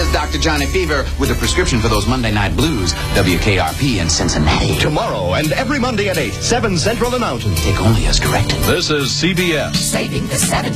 is Dr. Johnny Fever with a prescription for those Monday night blues. WKRP in Cincinnati. Tomorrow and every Monday at 8, 7 Central and Mountain. Take only as directed. This is CBS. Saving the 70s.